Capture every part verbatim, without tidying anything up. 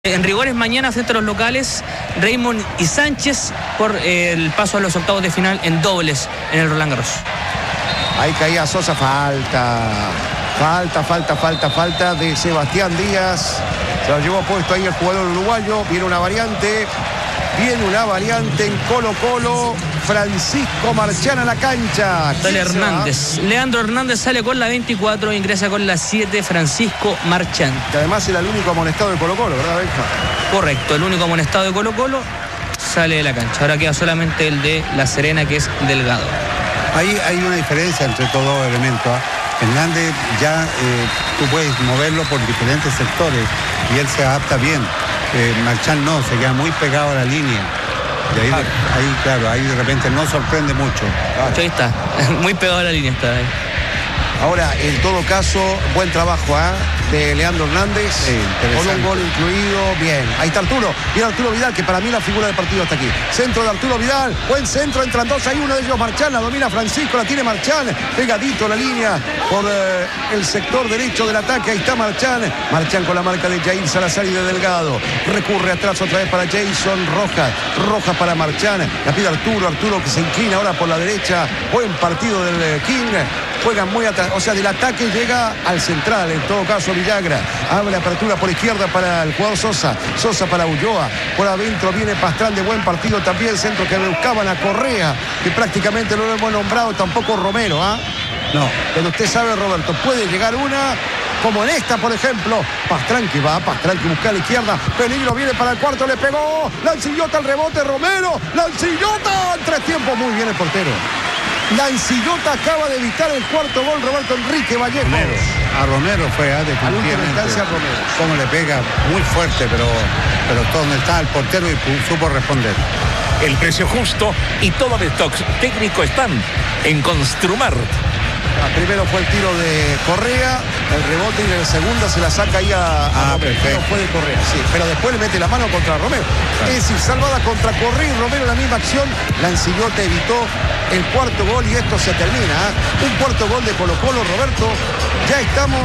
En rigores mañana frente a los locales, Raymond y Sánchez por eh, el paso a los octavos de final en dobles en el Roland Garros. Ahí caía Sosa, falta, falta, falta, falta, falta de Sebastián Díaz. Se lo llevó puesto ahí el jugador uruguayo. Viene una variante, viene una variante en Colo Colo. Francisco Marchán a la cancha. Sale Hernández. Leandro Hernández sale con la veinticuatro, ingresa con la siete Francisco Marchán. Que además era el único amonestado de Colo Colo, ¿verdad, Benja? Correcto, el único amonestado de Colo Colo sale de la cancha. Ahora queda solamente el de La Serena, que es Delgado. Ahí hay una diferencia entre estos dos elementos. ¿eh? Hernández ya eh, tú puedes moverlo por diferentes sectores y él se adapta bien. Eh, Marchán no, se queda muy pegado a la línea. Y ahí, ahí, claro, ahí de repente no sorprende mucho. Claro. Ahí está, muy pegado a la línea está ahí. Ahora, en todo caso, buen trabajo ¿eh? de Leandro Hernández, sí, con un gol incluido. Bien, ahí está Arturo. Viene Arturo Vidal, que para mí la figura del partido está aquí. Centro de Arturo Vidal, buen centro, entran dos, hay uno de ellos Marchán, la domina Francisco, la tiene Marchán, pegadito la línea por eh, el sector derecho del ataque. Ahí está Marchán, Marchán con la marca de Jair Salazar y de Delgado. Recurre atrás otra vez para Jason Rojas, Rojas para Marchán, la pide Arturo, Arturo que se inclina ahora por la derecha. Buen partido del eh, King. Juegan muy atrás, o sea, del ataque llega al central, en todo caso Villagra. Abre apertura por izquierda para el jugador Sosa. Sosa para Ulloa. Por adentro viene Pastrán de buen partido también. Centro que buscaban a Correa, que prácticamente no lo hemos nombrado, tampoco Romero, ¿ah? ¿eh? No. Pero usted sabe, Roberto, puede llegar una, como en esta, por ejemplo. Pastrán que va, Pastrán que busca a la izquierda. Peligro, viene para el cuarto, le pegó. Lancillota al rebote, Romero. Lancillota, en tres tiempos, muy bien el portero. Lancillota acaba de evitar el cuarto gol, Roberto Enrique Vallejo. Romero. A Romero fue, ¿eh? definitivamente. A Romero. Cómo le pega, muy fuerte, pero, pero donde está el portero y supo responder. El precio justo y todo de stocks técnico están en Construmart. Ah, primero fue el tiro de Correa, el rebote, y en la segunda se la saca ahí a, a ah, Romero. Perfecto. No fue de Correa, sí, pero después le mete la mano contra Romero. Claro. Es decir, salvada contra Correa y Romero en la misma acción. Lancillota evitó el cuarto gol y esto se termina. ¿eh? Un cuarto gol de Colo Colo, Roberto. Ya estamos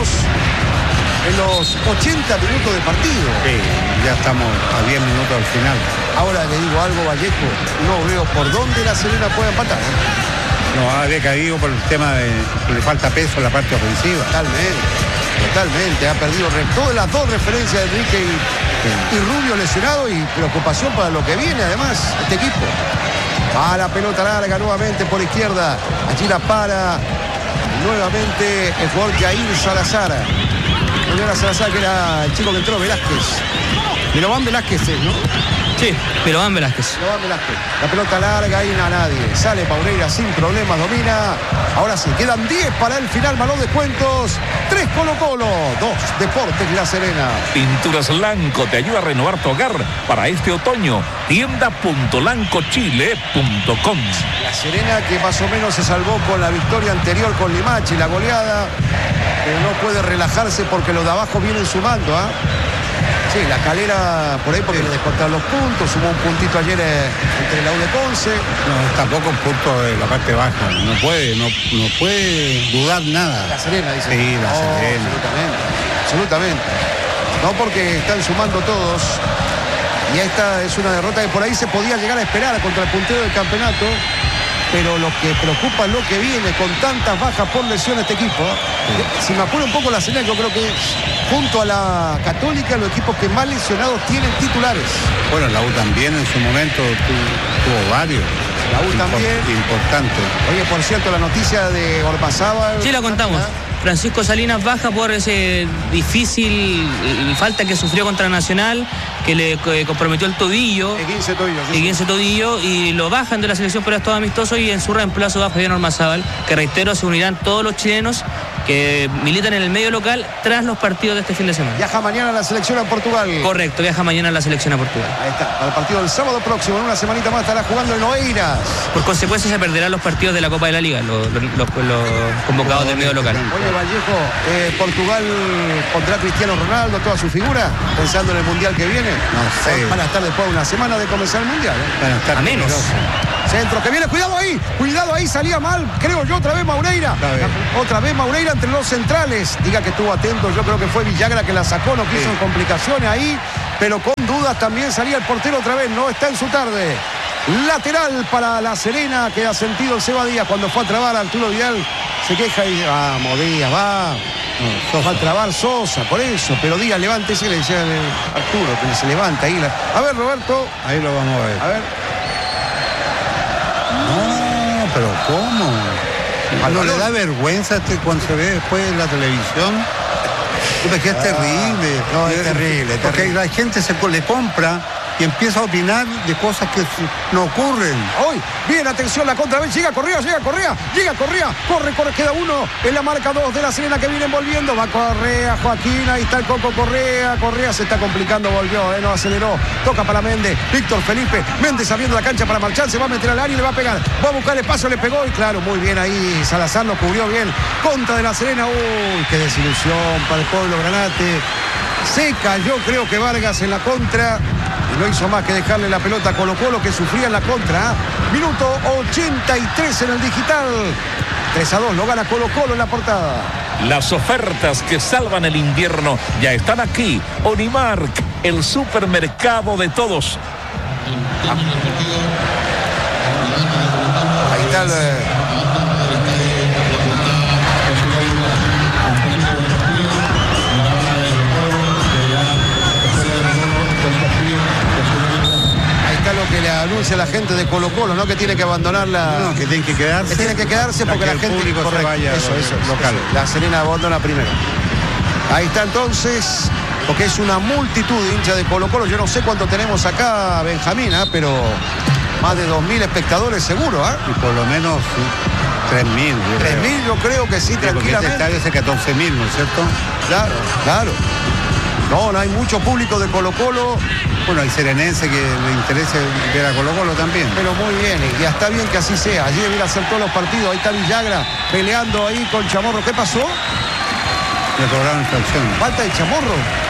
en los ochenta minutos de partido. Sí, ya estamos a diez minutos al final. Ahora le digo algo, Vallejo, no veo por dónde la Serena puede empatar. ¿eh? No, ha decaído por el tema de que le falta peso en la parte ofensiva. Totalmente, totalmente. Ha perdido todas las dos referencias de Enrique y, sí. y Rubio lesionado, y preocupación para lo que viene además este equipo. Va la pelota larga nuevamente por izquierda. Allí la para nuevamente el jugador Jair Salazar. No era Salazar, que era el chico que entró, Velázquez. Mirovan Velázquez, ¿no? Sí, Mirovan Velázquez. Mirovan Velázquez. La pelota larga, ahí a nadie. Sale Paureira sin problemas, domina. Ahora sí, quedan diez para el final, balón de cuentos. tres Colo Colo, dos Deportes La Serena. Pinturas Lanco te ayuda a renovar tu hogar para este otoño. tienda punto lanco chile punto com. La Serena, que más o menos se salvó con la victoria anterior con Limache, la goleada, pero no puede relajarse porque los de abajo vienen sumando, ¿ah? ¿eh? Sí, la Calera por ahí porque sí. le descontaron los puntos, sumó un puntito ayer eh, entre la U de Conce. No, tampoco un punto de la parte baja, no puede, no, no puede dudar nada. La Serena, dice. Sí, la no, Serena. Absolutamente, absolutamente. No, porque están sumando todos. Y esta es una derrota que por ahí se podía llegar a esperar contra el puntero del campeonato. Pero lo que preocupa es lo que viene con tantas bajas por lesión este equipo. Sí. Si me apura un poco la Serena, yo creo que junto a la Católica, los equipos que más lesionados tienen titulares. Bueno, la U también en su momento tuvo, tuvo varios. La U Import, también. Importante. Oye, por cierto, la noticia de Ormazábal. Sí, la contamos. Francisco Salinas baja por ese difícil falta que sufrió contra Nacional, que le que comprometió el tobillo. El quince tobillo. El quince tobillo, y lo bajan de la selección para estos amistosos, y en su reemplazo va Fabián Ormazábal, que reitero, se unirán todos los chilenos que militan en el medio local tras los partidos de este fin de semana. Viaja mañana a la selección a Portugal. Correcto, viaja mañana a la selección a Portugal. Ahí está, para el partido del sábado próximo, en una semanita más estará jugando en Oeiras. Por consecuencia se perderán los partidos de la Copa de la Liga, los, los, los, los convocados del medio local. Oye, Vallejo, eh, Portugal pondrá a Cristiano Ronaldo, toda su figura, pensando en el Mundial que viene. No sé. Van a estar después de una semana de comenzar el Mundial. ¿eh? Van a estar a menos. Centro que viene, cuidado ahí, cuidado ahí, salía mal, creo yo, otra vez Maureira. Otra vez Maureira entre los centrales. Diga que estuvo atento, yo creo que fue Villagra que la sacó, no quiso sí. en complicaciones ahí. pero con dudas también salía el portero otra vez, no está en su tarde. Lateral para La Serena, que ha sentido el Seba Díaz cuando fue a trabar a Arturo Vidal. Se queja y dice, vamos Díaz, va. No, va a trabar Sosa, por eso. Pero Díaz, levántese, le decía Arturo, que se levanta ahí. La... A ver, Roberto. Ahí lo vamos a ver. A ver. No, pero ¿cómo? ¿No le da vergüenza este cuando se ve después en la televisión? Es que es terrible. No, es terrible. Es porque terrible. La gente se le compra y empieza a opinar de cosas que no ocurren. Hoy, bien, atención, la contra vez, llega Correa, llega Correa, llega Correa, corre, corre, queda uno en la marca dos de La Serena que viene envolviendo, va Correa, Joaquín, ahí está el Coco Correa, Correa se está complicando, volvió, eh, no aceleró, toca para Méndez, Víctor Felipe, Méndez abriendo la cancha para marchar, se va a meter al área y le va a pegar, va a buscar espacio, le pegó y claro, muy bien ahí, Salazar lo cubrió bien, contra de La Serena, uy, qué desilusión para el pueblo granate, se cayó creo que Vargas en la contra. Y no hizo más que dejarle la pelota a Colo Colo, que sufría en la contra. Minuto ochenta y tres en el digital. tres a dos lo gana Colo Colo en la portada. Las ofertas que salvan el invierno ya están aquí. Unimark, el supermercado de todos. Ahí está el... lo que le anuncia la gente de Colo Colo, ¿no? Que tiene que abandonar la... No, que tienen que quedarse. Que tiene que quedarse porque que la el gente... público correcto, se vaya eso, eso, local. Eso. La Serena abandona primero. Ahí está entonces, porque es una multitud de hinchas de Colo Colo. Yo no sé cuánto tenemos acá, Benjamín, ¿eh? Pero más de dos mil espectadores seguro, ¿eh? Y por lo menos tres mil. tres mil yo creo que sí, sí tranquilamente. Porque este estadio es de catorce mil, ¿no es cierto? Claro, claro. No, no hay mucho público de Colo Colo. Bueno, hay serenense que le interese ver a Colo Colo también. Pero muy bien, y ya está bien que así sea. Allí debiera hacer todos los partidos. Ahí está Villagra peleando ahí con Chamorro. ¿Qué pasó? Le cobraron infracción. Falta de Chamorro.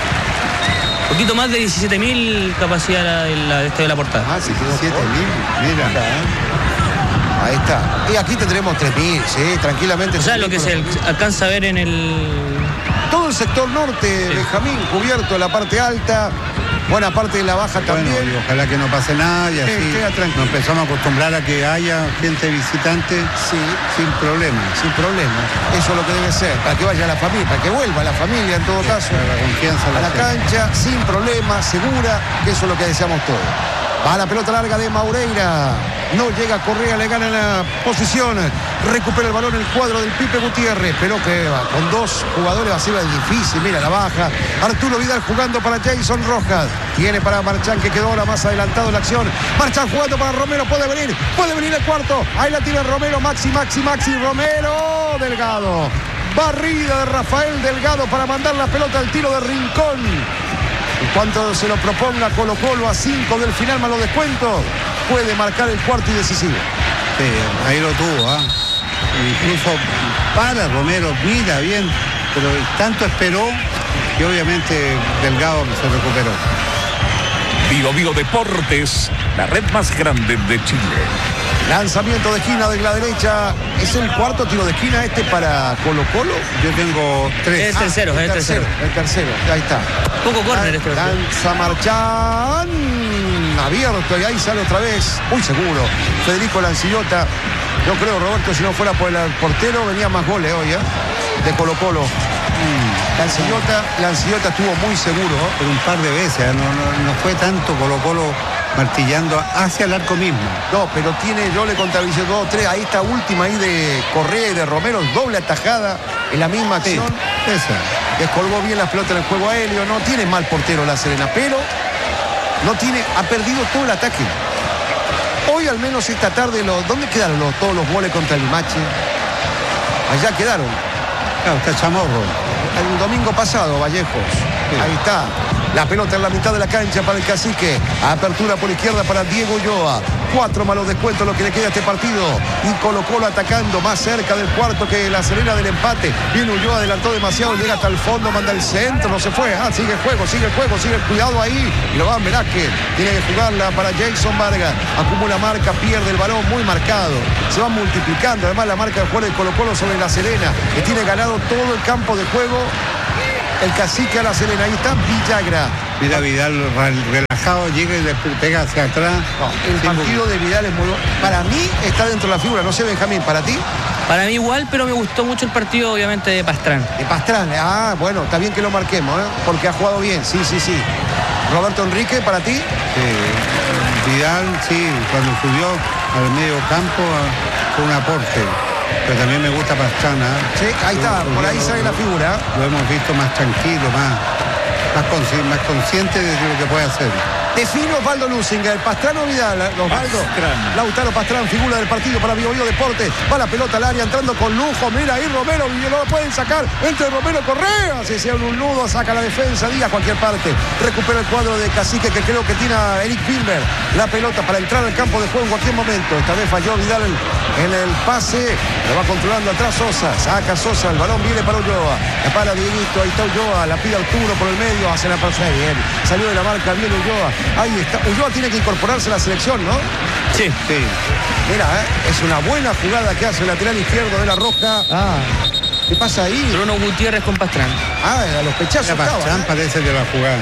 Un poquito más de diecisiete mil capacidad la, la, este de la portada. Ah, sí, diecisiete mil, mira. Mira, ¿eh? Ahí está. Y aquí tendremos tres mil, sí, tranquilamente. O sea, lo que se alcanza a ver en el... Todo el sector norte, sí. Benjamín, cubierto en la parte alta, buena parte de la baja también. Bueno, y ojalá que no pase nada y así eh, nos empezamos a acostumbrar a que haya gente visitante sí. sin problema. Sin problema. Eso es lo que debe ser, para que vaya la familia, para que vuelva la familia en todo sí, caso. La confianza a la, la cancha, sin problema, segura, que eso es lo que deseamos todos. Va la pelota larga de Maureira. No llega Correa, le gana la posición. Recupera el balón el cuadro del Pipe Gutiérrez. Pero que va con dos jugadores va a ser difícil. Mira la baja. Arturo Vidal jugando para Jason Rojas. Tiene para Marchán que quedó ahora más adelantado en la acción. Marchán jugando para Romero. Puede venir. Puede venir el cuarto. Ahí la tiene Romero. Maxi, Maxi, Maxi. Romero. Delgado. Barrida de Rafael Delgado para mandar la pelota al tiro de Rincón. En cuanto se lo proponga Colo Colo a cinco del final más los descuentos, puede marcar el cuarto y decisivo. Sí, ahí lo tuvo, ¿ah? ¿eh? Incluso para Romero, mira bien, pero tanto esperó que obviamente Delgado se recuperó. Bio Bio Deportes, la red más grande de Chile. Lanzamiento de esquina de la derecha. ¿Es el cuarto tiro de esquina este para Colo Colo? Yo tengo tres. Es tercero, ah, es el tercero. El tercero, ahí está. Poco córner este. Lanza Marchán. Abierto y ahí sale otra vez. Muy seguro. Federico Lancillota. Yo creo, Roberto, si no fuera por el portero, venía más goles hoy, ¿eh? De Colo Colo. Mm. Lancillota, Lancillota estuvo muy seguro. ¿eh? Pero un par de veces, ¿eh? no, no, no fue tanto Colo Colo martillando hacia el arco mismo. No, pero tiene, yo le contabilicé dos, tres, ahí está última ahí de Correa y de Romero, doble atajada en la misma acción. Sí, esa. Descolgó bien la pelota en el juego aéreo, no tiene mal portero La Serena, pero no tiene, ha perdido todo el ataque. Hoy al menos esta tarde, los, ¿dónde quedaron los, todos los goles contra el Limache? Allá quedaron. Claro, está Chamorro. El domingo pasado, Vallejos. Sí. Ahí está. La pelota en la mitad de la cancha para el Cacique. Apertura por izquierda para Diego Ulloa. Cuatro malos descuentos lo que le queda a este partido. Y Colo Colo atacando más cerca del cuarto que La Serena del empate. Viene Ulloa, adelantó demasiado, llega hasta el fondo, manda el centro, no se fue. Ah, sigue el juego, sigue el juego, sigue el cuidado ahí. Y lo va Velázquez. Tiene que jugarla para Jason Vargas. Acumula marca, pierde el balón, muy marcado. Se va multiplicando. Además la marca de juego de Colo Colo sobre La Serena, que tiene ganado todo el campo de juego. El Cacique a La Serena. Ahí está Villagra. Mira Vidal relajado, llega y le pega hacia atrás. No, el partido de Vidal es muy bueno. Para mí está dentro de la figura, no sé, Benjamín, ¿para ti? Para mí igual, pero me gustó mucho el partido, obviamente, de Pastrán. De Pastrán, ah, bueno, está bien que lo marquemos, ¿eh? Porque ha jugado bien, sí, sí, sí. Roberto Enrique, ¿para ti? Sí. Vidal, sí, cuando subió al medio campo fue un aporte. Pero también me gusta Pastrana. Sí, ahí está, por ahí sale la figura. Lo hemos visto más tranquilo, más, más, consci más consciente de lo que puede hacer. Defino Osvaldo Lusinger, Pastrano Vidal, Osvaldo, Lautaro Pastrán, figura del partido para Bio Bio Deportes, va la pelota al área entrando con lujo, mira ahí Romero, no lo pueden sacar, entre Romero Correa, se hacía un nudo, saca la defensa, Díaz cualquier parte, recupera el cuadro de Cacique que creo que tiene a Eric Bilber, la pelota para entrar al campo de juego en cualquier momento, esta vez falló Vidal en el pase, lo va controlando atrás Sosa, saca Sosa, el balón viene para Ulloa, la para Dieguito, ahí está Ulloa, la pide Arturo por el medio, hace la pausa bien, salió de la marca, viene Ulloa. Ahí está. Ulloa tiene que incorporarse a la selección, ¿no? Sí. Sí. Mira, ¿eh? Es una buena jugada que hace el lateral izquierdo de La Roja. Ah. ¿Qué pasa ahí? Bruno Gutiérrez con Pastrán. Ah, a los pechazos estaba. Pastrán, ¿eh? Parece que va a jugar.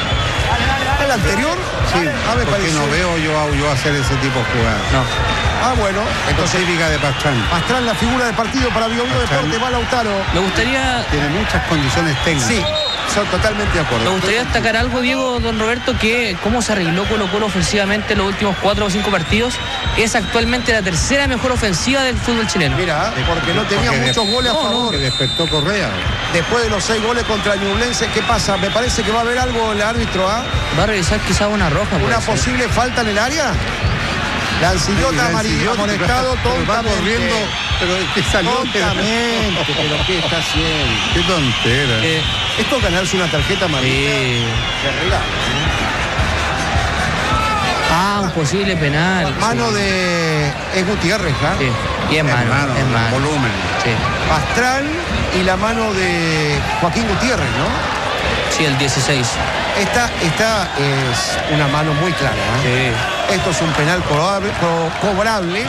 ¿El anterior? Sí, ah, me porque no veo yo a Ulloa hacer ese tipo de jugada. No. Ah, bueno. Entonces típica de Pastrán. Pastrán, la figura del partido para Bio Bio Deportes, va Lautaro. Me gustaría... Tiene muchas condiciones técnicas. Sí. Son totalmente de acuerdo. Me gustaría destacar algo, Diego, don Roberto, que cómo se arregló Colo Colo ofensivamente los últimos cuatro o cinco partidos. Es actualmente la tercera mejor ofensiva del fútbol chileno. Mira, porque no tenía porque muchos goles a no, favor. No, que despertó Correa. Después de los seis goles contra Ñublense, ¿qué pasa? Me parece que va a haber algo el árbitro, ¿ah? ¿eh? Va a revisar quizás una roja. ¿Una posible ser. falta en el área? Lancillota amarilla, amonestado tontamente. Corriendo, pero es que salió. Tontamente, pero ¿qué está haciendo? Qué tontera. Eh, Esto es ganarse una tarjeta amarilla. Sí. De regalo. Ah, un posible penal. Mano sí. de es Gutiérrez, ¿ah? Sí, y es mano, mano, es mano. Volumen. Sí. Pastrán y la mano de Joaquín Gutiérrez, ¿no? Sí, el dieciséis. Esta, esta es una mano muy clara, ¿eh? Sí. Esto es un penal cobrable, co cobrable.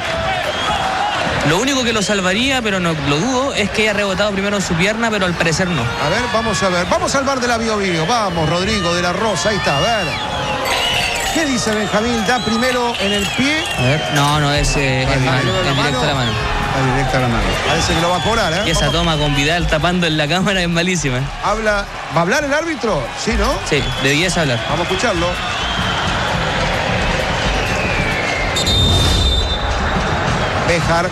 Lo único que lo salvaría, pero no lo dudo, es que haya rebotado primero en su pierna, pero al parecer no. A ver, vamos a ver. Vamos al bar de la Bio Bio. Vamos, Rodrigo de la Rosa. Ahí está, a ver. ¿Qué dice Benjamín? Da primero en el pie. A ver. No, no, es, eh, es, mal, es directo a la mano. Va directo a la mano. Parece que lo va a cobrar, ¿eh? Y esa toma con Vidal tapando en la cámara es malísima. Habla. ¿Va a hablar el árbitro? Sí, ¿no? Sí, debías hablar. Vamos a escucharlo. Béjar.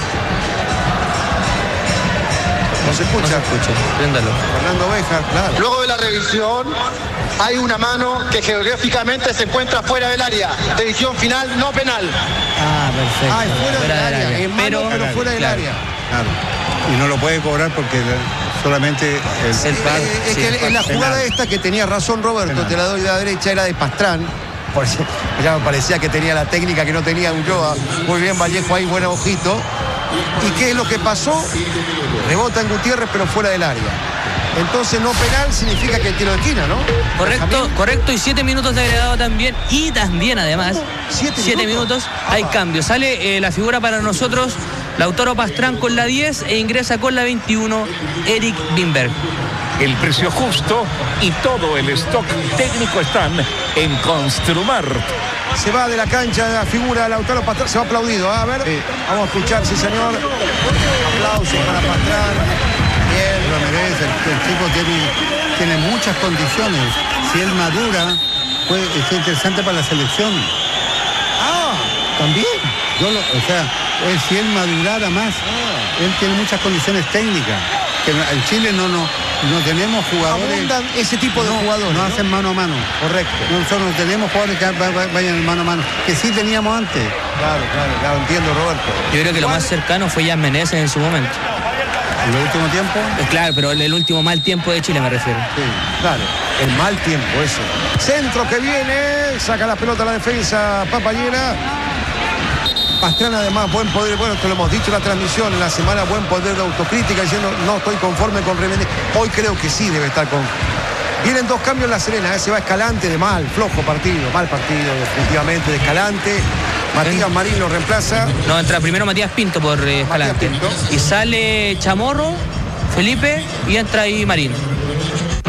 No se escucha. No se escucha, préndalo. Fernando Béjar, claro. Luego de la revisión, hay una mano que geográficamente se encuentra fuera del área. Decisión final, no penal. Ah, perfecto. Ah, fuera, fuera del área. área. En mano, pero, pero fuera del claro. área. Claro. Y no lo puede cobrar porque solamente el, el par, es sí, que en la jugada penal. Esta que tenía razón Roberto, penal. Te la doy de la derecha, era de Pastrán. Por eso, ya me parecía que tenía la técnica que no tenía Ulloa. Muy bien Vallejo ahí, buen ojito. ¿Y qué es lo que pasó? Rebota en Gutiérrez, pero fuera del área. Entonces no penal significa que el tiro de esquina, ¿no? Correcto, correcto, y siete minutos de agregado también. Y también además, siete, siete minutos, minutos hay cambio. Sale eh, la figura para nosotros, Lautaro Pastrán con la diez e ingresa con la veintiuno, Eric Bimberg. El precio justo y todo el stock técnico están en Construmar. Se va de la cancha la figura de Lautaro Pastrán, se va aplaudido, ¿eh? A ver, sí. Vamos a escuchar, sí señor. Aplausos para Pastrán. Bien. Lo merece, el, el chico tiene, tiene muchas condiciones. Si él madura, pues es interesante para la selección. Ah, también. Yo lo, o sea, él, si él madurara más, ah. él tiene muchas condiciones técnicas. Que en Chile no, no, no tenemos jugadores. Abundan ese tipo de no, jugadores. No, ¿no? hacen mano a mano. Correcto. Nosotros no tenemos jugadores que vayan en mano a mano, que sí teníamos antes. Claro, claro, claro, entiendo, Roberto. Yo creo que lo más cercano fue Jan Meneses en su momento. ¿En el último tiempo? Eh, claro, pero el, el último mal tiempo de Chile me refiero. Sí, claro, el mal tiempo eso. Centro que viene, saca la pelota a la defensa, Papayera. Pastrán además, buen poder, bueno, esto lo hemos dicho en la transmisión, en la semana, buen poder de autocrítica, diciendo, no estoy conforme con Reméndez. Hoy creo que sí debe estar con... Vienen dos cambios en la Serena, ¿eh? Se va Escalante de mal, flojo partido, mal partido, definitivamente de Escalante. Matías Marín lo reemplaza. No, entra primero Matías Pinto por eh, Escalante. Pinto. Y sale Chamorro, Felipe, y entra ahí Marín.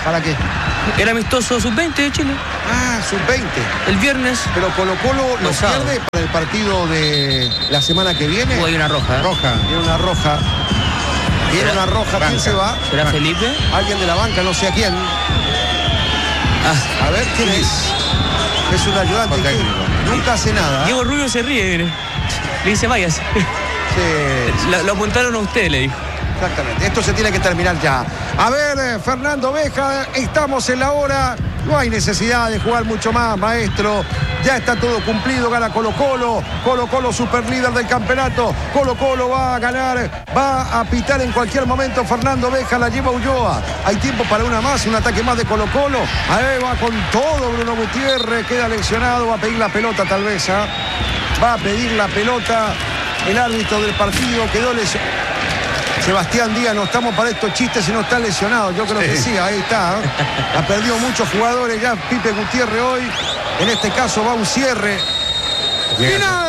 ¿Para qué? El amistoso sub veinte de Chile. Ah, sub veinte. El viernes. Pero Colo Colo lo Rosado. pierde para el partido de la semana que viene. O hay una roja. ¿eh? Roja. Viene una roja. Viene ¿Será? una roja. ¿Quién Banca. se va? ¿Será Felipe? Alguien de la banca, no sé a quién. Ah, A ver, ¿quién es? Es un ayudante. Por técnico. Nunca hace nada. Diego Rubio se ríe, mire. Le dice, váyase. Sí, Lo, lo apuntaron a usted, le dijo. exactamente. Esto se tiene que terminar ya. A ver, eh, Fernando Beja, estamos en la hora. No hay necesidad de jugar mucho más, maestro. Ya está todo cumplido, gana Colo Colo. Colo Colo super líder del campeonato. Colo Colo va a ganar, va a pitar en cualquier momento. Fernando Beja la lleva Ulloa. Hay tiempo para una más, un ataque más de Colo Colo. Ahí va con todo Bruno Gutiérrez, queda lesionado, va a pedir la pelota tal vez. ¿eh? Va a pedir la pelota. El árbitro del partido quedó lesionado. Sebastián Díaz, no estamos para estos chistes si no está lesionado. Yo creo sí. que sí, ahí está. ¿eh? Ha perdido muchos jugadores ya Pipe Gutiérrez hoy. En este caso va un cierre. Bien. ¡Final!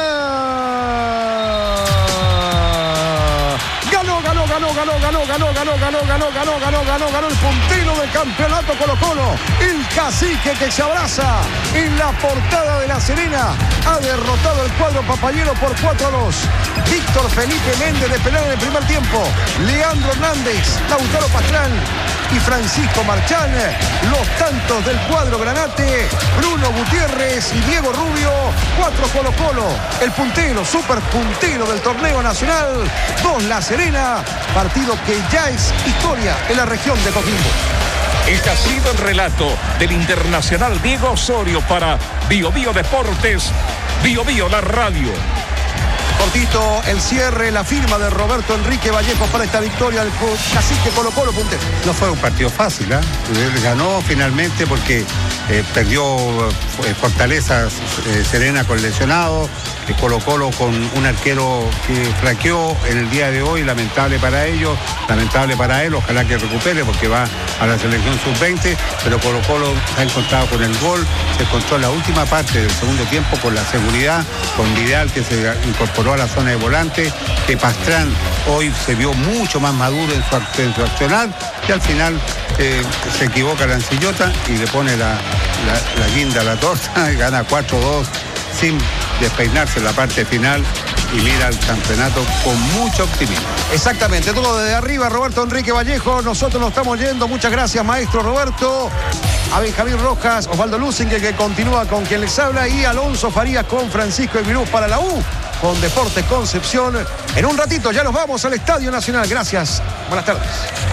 Ganó, ganó, ganó, ganó, ganó, ganó, ganó, ganó, ganó, ganó, ganó, ganó, ganó el puntero del campeonato Colo Colo. El cacique que se abraza en la portada de La Serena. Ha derrotado el cuadro papayero por cuatro a dos. Víctor Felipe Méndez de penal en el primer tiempo. Leandro Hernández, Lautaro Pastrán y Francisco Marchán. Los tantos del cuadro granate. Bruno Gutiérrez y Diego Rubio. Cuatro Colo Colo. El puntero, super puntero del torneo nacional. Dos La Serena. Partido que ya es historia en la región de Coquimbo. Este ha sido el relato del internacional Diego Osorio para Bio Bio Deportes, Bio Bio la radio. Cortito el cierre, la firma de Roberto Enrique Vallejo para esta victoria del cacique Colo Colo puntero. No fue un partido fácil, ¿eh? Ganó finalmente porque eh, perdió eh, Fortaleza eh, Serena con lesionado, eh, Colo Colo con un arquero que flaqueó en el día de hoy, lamentable para ellos, lamentable para él, ojalá que recupere porque va a la selección sub veinte, pero Colo Colo se ha encontrado con el gol, se encontró en la última parte del segundo tiempo con la seguridad, con Vidal que se incorporó a la zona de volante, que Pastrán hoy se vio mucho más maduro en su, en su accionar y al final eh, se equivoca la Ancillota y le pone la, la, la guinda a la torta y gana cuatro dos sin despeinarse en la parte final y mira el campeonato con mucho optimismo. Exactamente, todo desde arriba, Roberto Enrique Vallejo, nosotros nos estamos yendo, muchas gracias maestro Roberto, a Benjamín Rojas, Osvaldo Luzingue que continúa con quien les habla y Alonso Farías con Francisco Eguirú para la U, con Deportes Concepción. En un ratito ya nos vamos al Estadio Nacional, gracias, buenas tardes.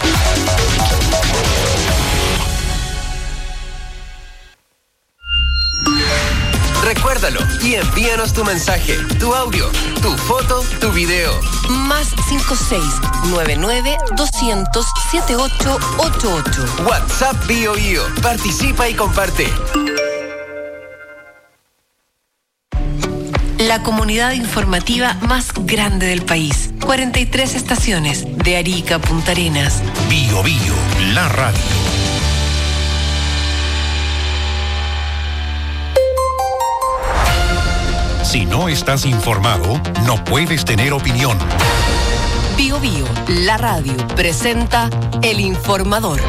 Recuérdalo y envíanos tu mensaje, tu audio, tu foto, tu video. Más cinco seis nueve nueve dos cero cero siete ocho ocho ocho. WhatsApp Bio Bio. Participa y comparte. La comunidad informativa más grande del país. cuarenta y tres estaciones de Arica a Punta Arenas. Bio Bio, la radio. Si no estás informado, no puedes tener opinión. Bio Bio, la radio, presenta El Informador.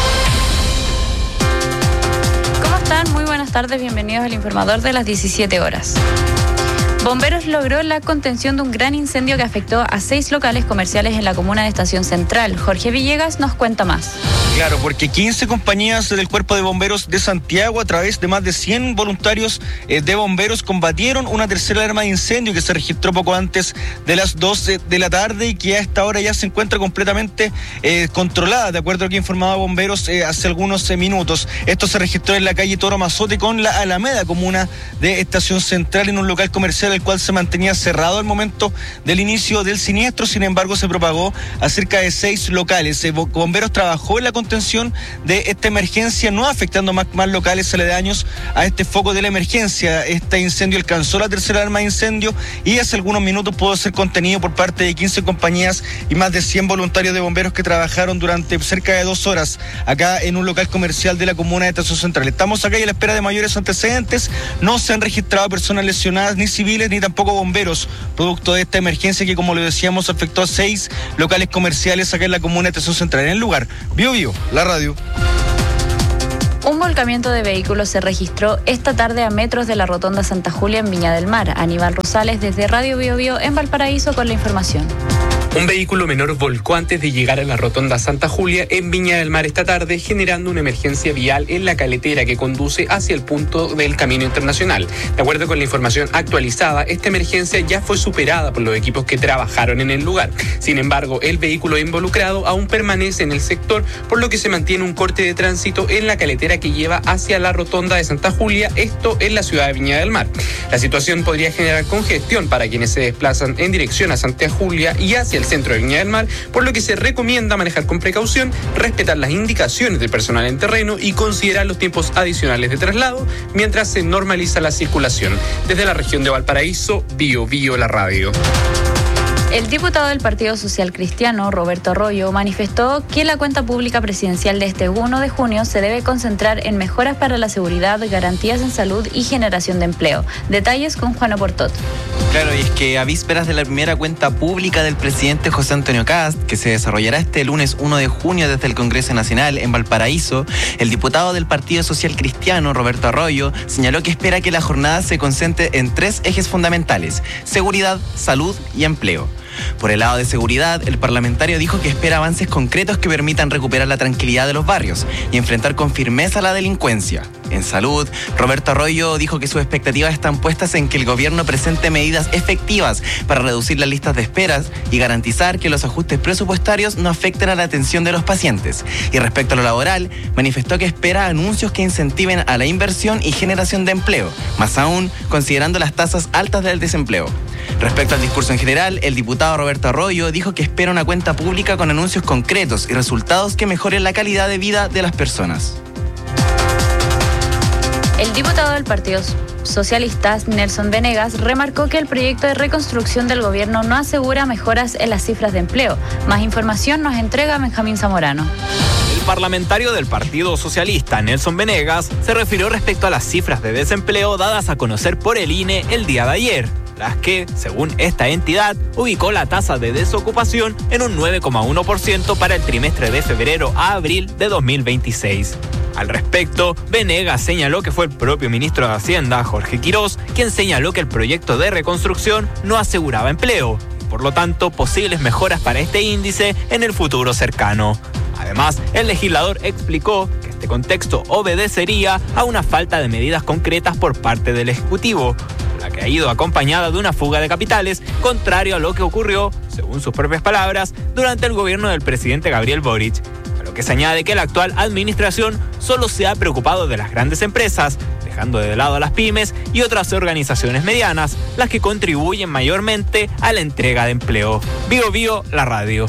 ¿Cómo están? Muy buenas tardes, bienvenidos al Informador de las diecisiete horas. Bomberos logró la contención de un gran incendio que afectó a seis locales comerciales en la comuna de Estación Central. Jorge Villegas nos cuenta más. Claro, porque quince compañías del Cuerpo de Bomberos de Santiago, a través de más de cien voluntarios eh, de bomberos, combatieron una tercera alarma de incendio que se registró poco antes de las doce de la tarde y que a esta hora ya se encuentra completamente eh, controlada, de acuerdo a lo que informaba Bomberos eh, hace algunos eh, minutos. Esto se registró en la calle Toro Mazote con la Alameda, comuna de Estación Central, en un local comercial el cual se mantenía cerrado al momento del inicio del siniestro. Sin embargo, se propagó a cerca de seis locales. Eh, Bomberos trabajó en la contención de esta emergencia, no afectando más, más locales aledaños a este foco de la emergencia. Este incendio alcanzó la tercera alarma de incendio y hace algunos minutos pudo ser contenido por parte de quince compañías y más de cien voluntarios de bomberos que trabajaron durante cerca de dos horas acá en un local comercial de la comuna de Estación Central. Estamos acá y a la espera de mayores antecedentes. No se han registrado personas lesionadas, ni civiles, ni tampoco bomberos, producto de esta emergencia que, como lo decíamos, afectó a seis locales comerciales acá en la comuna de Estación Central. En el lugar, Bio Bio, la radio. Un volcamiento de vehículos se registró esta tarde a metros de la rotonda Santa Julia en Viña del Mar. Aníbal Rosales desde Radio Bio Bio en Valparaíso con la información. Un vehículo menor volcó antes de llegar a la rotonda Santa Julia en Viña del Mar esta tarde, generando una emergencia vial en la caletera que conduce hacia el punto del Camino Internacional. De acuerdo con la información actualizada, esta emergencia ya fue superada por los equipos que trabajaron en el lugar. Sin embargo, el vehículo involucrado aún permanece en el sector, por lo que se mantiene un corte de tránsito en la caletera que lleva hacia la rotonda de Santa Julia, esto en la ciudad de Viña del Mar. La situación podría generar congestión para quienes se desplazan en dirección a Santa Julia y hacia el centro de Viña del Mar, por lo que se recomienda manejar con precaución, respetar las indicaciones del personal en terreno y considerar los tiempos adicionales de traslado mientras se normaliza la circulación. Desde la región de Valparaíso, Bio Bio la radio. El diputado del Partido Social Cristiano, Roberto Arroyo, manifestó que la cuenta pública presidencial de este primero de junio se debe concentrar en mejoras para la seguridad, garantías en salud y generación de empleo. Detalles con Juan Oportot. Claro, y es que a vísperas de la primera cuenta pública del presidente José Antonio Kast, que se desarrollará este lunes primero de junio desde el Congreso Nacional en Valparaíso, el diputado del Partido Social Cristiano, Roberto Arroyo, señaló que espera que la jornada se concentre en tres ejes fundamentales: seguridad, salud y empleo. Por el lado de seguridad, el parlamentario dijo que espera avances concretos que permitan recuperar la tranquilidad de los barrios y enfrentar con firmeza la delincuencia. En salud, Roberto Arroyo dijo que sus expectativas están puestas en que el gobierno presente medidas efectivas para reducir las listas de esperas y garantizar que los ajustes presupuestarios no afecten a la atención de los pacientes. Y respecto a lo laboral, manifestó que espera anuncios que incentiven a la inversión y generación de empleo, más aún considerando las tasas altas del desempleo. Respecto al discurso en general, el diputado Roberto Arroyo dijo que espera una cuenta pública con anuncios concretos y resultados que mejoren la calidad de vida de las personas. El diputado del Partido Socialista, Nelson Venegas, remarcó que el proyecto de reconstrucción del gobierno no asegura mejoras en las cifras de empleo. Más información nos entrega Benjamín Zamorano. El parlamentario del Partido Socialista, Nelson Venegas, se refirió respecto a las cifras de desempleo dadas a conocer por el I N E el día de ayer, las que, según esta entidad, ubicó la tasa de desocupación en un nueve coma uno por ciento para el trimestre de febrero a abril de dos mil veintiséis. Al respecto, Venegas señaló que fue el propio ministro de Hacienda, Jorge Quirós, quien señaló que el proyecto de reconstrucción no aseguraba empleo, y por lo tanto posibles mejoras para este índice en el futuro cercano. Además, el legislador explicó que este contexto obedecería a una falta de medidas concretas por parte del Ejecutivo, la que ha ido acompañada de una fuga de capitales, contrario a lo que ocurrió, según sus propias palabras, durante el gobierno del presidente Gabriel Boric. A lo que se añade que la actual administración solo se ha preocupado de las grandes empresas, dejando de lado a las pymes y otras organizaciones medianas, las que contribuyen mayormente a la entrega de empleo. Bio Bio, la radio.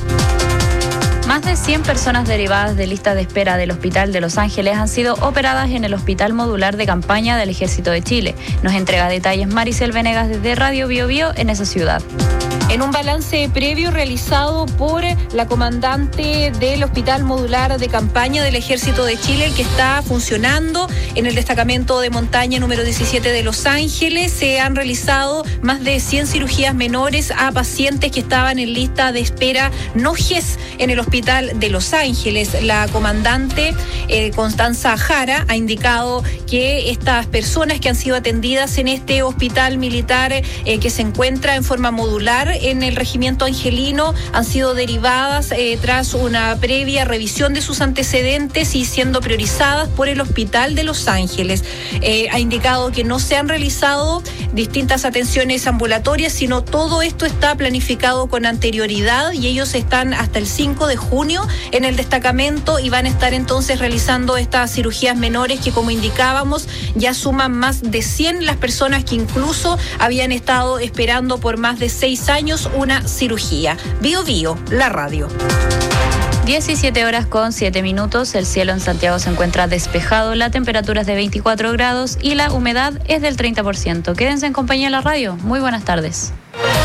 Más de cien personas derivadas de lista de espera del Hospital de Los Ángeles han sido operadas en el Hospital Modular de Campaña del Ejército de Chile. Nos entrega detalles Maricel Venegas desde Radio Bio Bio en esa ciudad. En un balance previo realizado por la comandante del Hospital Modular de Campaña del Ejército de Chile, el que está funcionando en el destacamento de montaña número diecisiete de Los Ángeles, se han realizado más de cien cirugías menores a pacientes que estaban en lista de espera no G E S en el Hospital de Los Ángeles. La comandante eh, Constanza Jara ha indicado que estas personas que han sido atendidas en este hospital militar eh, que se encuentra en forma modular en el regimiento angelino han sido derivadas eh, tras una previa revisión de sus antecedentes y siendo priorizadas por el Hospital de Los Ángeles. Eh, ha indicado que no se han realizado distintas atenciones ambulatorias, sino todo esto está planificado con anterioridad y ellos están hasta el cinco de junio en el destacamento y van a estar entonces realizando estas cirugías menores que, como indicábamos, ya suman más de cien las personas que incluso habían estado esperando por más de seis años una cirugía. Bio Bio, la radio. diecisiete horas con siete minutos, el cielo en Santiago se encuentra despejado, la temperatura es de veinticuatro grados y la humedad es del treinta por ciento. Quédense en compañía de la radio. Muy buenas tardes.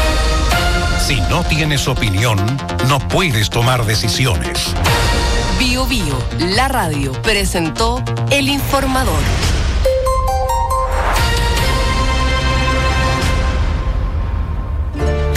Si no tienes opinión, no puedes tomar decisiones. Bio Bio, la radio, presentó El Informador.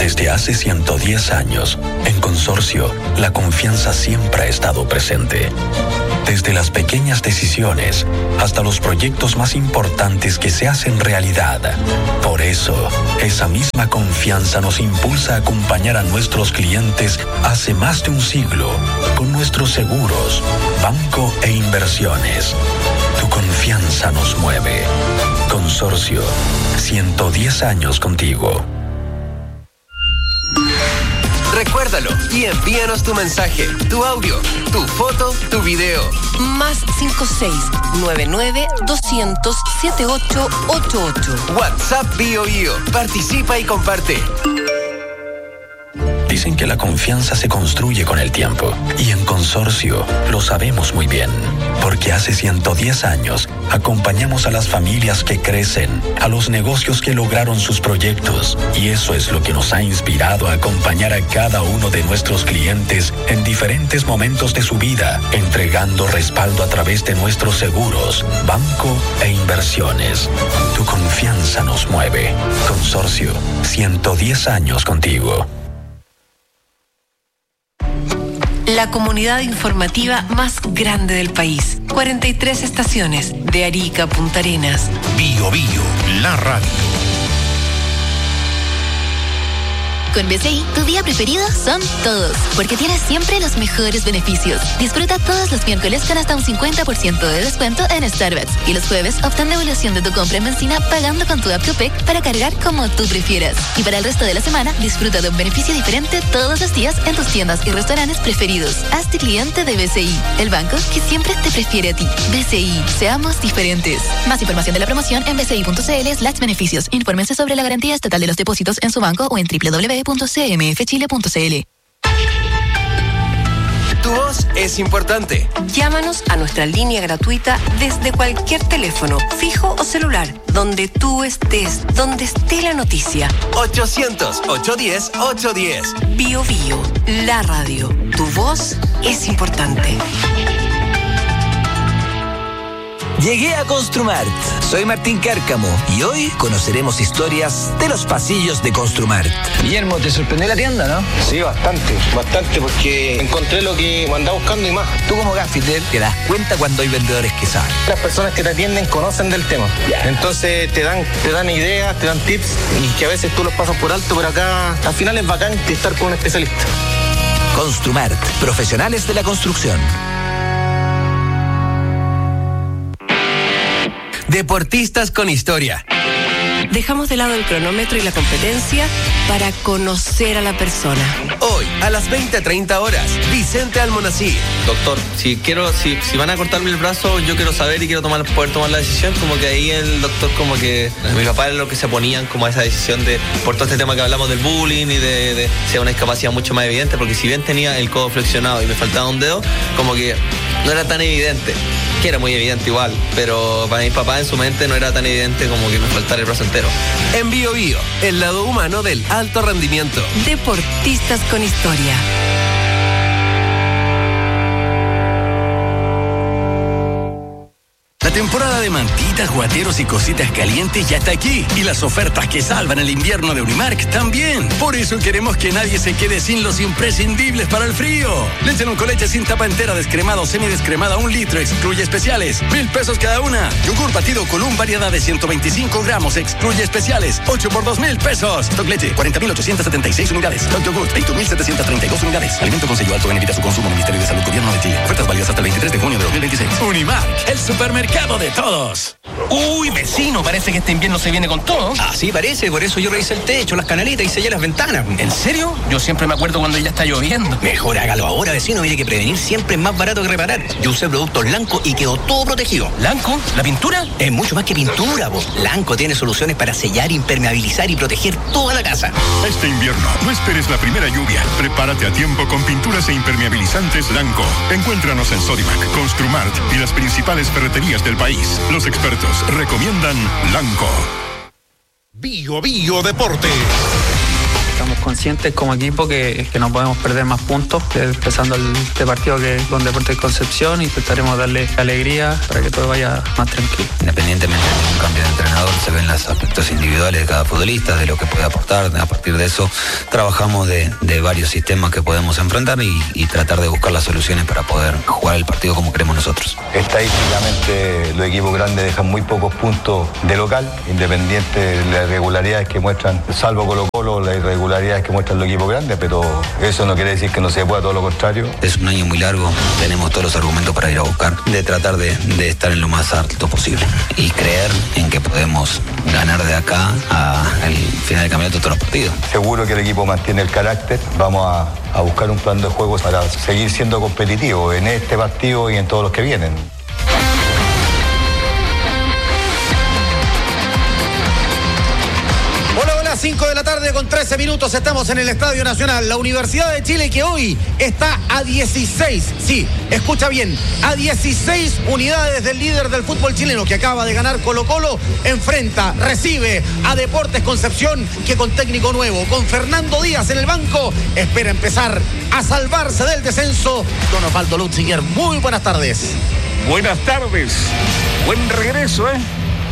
Desde hace ciento diez años, en Consorcio, la confianza siempre ha estado presente. Desde las pequeñas decisiones hasta los proyectos más importantes que se hacen realidad. Por eso, esa misma confianza nos impulsa a acompañar a nuestros clientes hace más de un siglo con nuestros seguros, banco e inversiones. Tu confianza nos mueve. Consorcio, ciento diez años contigo. Recuérdalo y envíanos tu mensaje, tu audio, tu foto, tu video. Más cinco seis nueve nueve doscientos setenta y ocho ochenta y ocho. WhatsApp Bio Bio. Participa y comparte. Dicen que la confianza se construye con el tiempo y en Consorcio lo sabemos muy bien, porque hace ciento diez años acompañamos a las familias que crecen, a los negocios que lograron sus proyectos y eso es lo que nos ha inspirado a acompañar a cada uno de nuestros clientes en diferentes momentos de su vida, entregando respaldo a través de nuestros seguros, banco e inversiones. Tu confianza nos mueve. Consorcio, ciento diez años contigo. La comunidad informativa más grande del país. cuarenta y tres estaciones, de Arica a Punta Arenas. Bio Bio, la radio. Con B C I, tu día preferido son todos, porque tienes siempre los mejores beneficios. Disfruta todos los miércoles con hasta un cincuenta por ciento de descuento en Starbucks y los jueves obtén devolución de tu compra en benzina pagando con tu app Copec para cargar como tú prefieras. Y para el resto de la semana, disfruta de un beneficio diferente todos los días en tus tiendas y restaurantes preferidos. Hazte cliente de B C I, el banco que siempre te prefiere a ti. B C I, seamos diferentes. Más información de la promoción en bci.cl slash beneficios. Infórmense sobre la garantía estatal de los depósitos en su banco o en doble u doble u doble u punto c m f chile punto c l. Tu voz es importante. Llámanos a nuestra línea gratuita desde cualquier teléfono, fijo o celular, donde tú estés, donde esté la noticia. ochocientos, ochocientos diez, ochocientos diez. Bio Bio, la radio. Tu voz es importante. Llegué a Construmart. Soy Martín Cárcamo y hoy conoceremos historias de los pasillos de Construmart. Guillermo, ¿te sorprendió la tienda, no? Sí, bastante, bastante, porque encontré lo que andaba buscando y más. Tú como gaffiter te das cuenta cuando hay vendedores que saben. Las personas que te atienden conocen del tema. Yeah. Entonces te dan, te dan ideas, te dan tips y que a veces tú los pasas por alto, pero acá al final es bacán estar con un especialista. Construmart, profesionales de la construcción. Deportistas con historia. Dejamos de lado el cronómetro y la competencia para conocer a la persona. Hoy, a las veinte treinta horas, Vicente Almonacid. Doctor, si quiero, si, si van a cortarme el brazo, yo quiero saber y quiero tomar, poder tomar la decisión. Como que ahí el doctor, como que mi papá era lo que se oponían como a esa decisión de, por todo este tema que hablamos del bullying y de, de ser una discapacidad mucho más evidente, porque si bien tenía el codo flexionado y me faltaba un dedo, como que no era tan evidente. Que era muy evidente igual, pero para mi papá en su mente no era tan evidente como que me faltara el brazo entero. En Bio Bio, el lado humano del alto rendimiento. Deportistas con historia. La temporada de mantitas, guateros y cositas calientes ya está aquí. Y las ofertas que salvan el invierno de Unimark también. Por eso queremos que nadie se quede sin los imprescindibles para el frío. Leche con leche sin tapa entera, descremada o semidescremada, un litro, excluye especiales. Mil pesos cada una. Yogur batido Column, variedad de ciento veinticinco gramos, excluye especiales. Ocho por dos mil pesos. Stock leche, cuarenta mil ochocientos setenta y seis unidades. Stock yogur, veinte mil setecientos treinta y dos unidades. Alimento con sello alto en evita su consumo. Ministerio de Salud, Gobierno de Chile. Ofertas válidas hasta el veintitrés de junio de dos mil veintiséis. Unimark, el supermercado de todos. Uy, vecino, parece que este invierno se viene con todo. Así parece, por eso yo revisé el techo, las canalitas y sellé las ventanas. ¿En serio? Yo siempre me acuerdo cuando ya está lloviendo. Mejor hágalo ahora, vecino, mire que prevenir siempre es más barato que reparar. Yo usé productos Lanco y quedó todo protegido. ¿Lanco? ¿La pintura? Es mucho más que pintura, vos. Lanco tiene soluciones para sellar, impermeabilizar y proteger toda la casa. Este invierno, no esperes la primera lluvia. Prepárate a tiempo con pinturas e impermeabilizantes Lanco. Encuéntranos en Sodimac, Construmart y las principales ferreterías del país. Los expertos recomiendan Lanco. Bio Bio Deporte. Estamos conscientes como equipo que, que no podemos perder más puntos, empezando el, este partido que con Deportes Concepción. Intentaremos darle alegría para que todo vaya más tranquilo. Independientemente de un cambio de entrenador, se ven los aspectos individuales de cada futbolista, de lo que puede aportar. A partir de eso trabajamos de, de varios sistemas que podemos enfrentar y, y tratar de buscar las soluciones para poder jugar el partido como queremos nosotros. Estadísticamente los equipos grandes dejan muy pocos puntos de local, independiente de las irregularidades que muestran, salvo Colo Colo, las irregularidades que muestran los equipos grandes, pero eso no quiere decir que no se pueda, todo lo contrario. Es un año muy largo, tenemos todos los argumentos para ir a buscar, de tratar de, de estar en lo más alto posible y creer en que podemos ganar de acá al final del campeonato todos los partidos. Seguro que el equipo mantiene el carácter, vamos a, a buscar un plan de juego para seguir siendo competitivo en este partido y en todos los que vienen. cinco de la tarde con trece minutos, estamos en el Estadio Nacional. La Universidad de Chile, que hoy está a dieciséis, sí, escucha bien, a dieciséis unidades del líder del fútbol chileno, que acaba de ganar Colo Colo, enfrenta, recibe a Deportes Concepción, que con técnico nuevo, con Fernando Díaz en el banco, espera empezar a salvarse del descenso. Don Osvaldo Lutzinger, muy buenas tardes. Buenas tardes, buen regreso, ¿eh?